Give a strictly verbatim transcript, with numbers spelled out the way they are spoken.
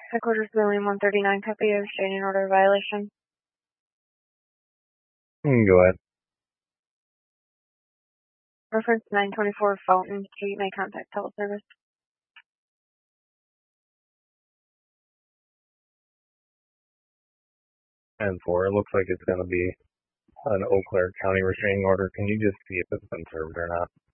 Headquarters William one thirty-nine, copy of standing order violation. You can go ahead. Reference nine twenty-four Fulton Street, may contact teleservice. And four, it looks like it's going to be an Eau Claire County restraining order. Can you just see if it's been served or not?